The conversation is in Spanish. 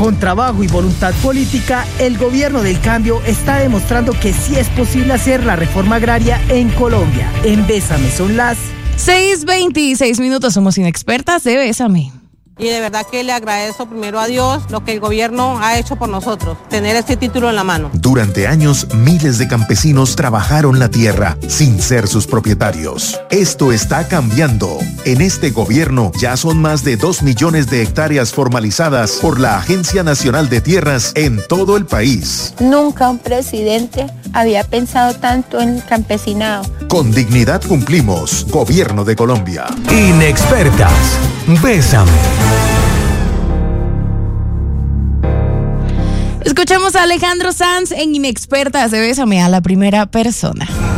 Con trabajo y voluntad política, el gobierno del cambio está demostrando que sí es posible hacer la reforma agraria en Colombia. En Bésame son las 6:26, somos inexpertas de Bésame. Y de verdad que le agradezco primero a Dios lo que el gobierno ha hecho por nosotros, tener este título en la mano. Durante años, miles de campesinos trabajaron la tierra sin ser sus propietarios. Esto está cambiando. En este gobierno ya son más de 2 millones de hectáreas formalizadas por la Agencia Nacional de Tierras en todo el país. Nunca un presidente había pensado tanto en el campesinado. Con dignidad cumplimos. Gobierno de Colombia. Inexpertas. Bésame. Escuchemos a Alejandro Sanz en Inexpertas de Bésame a la primera persona.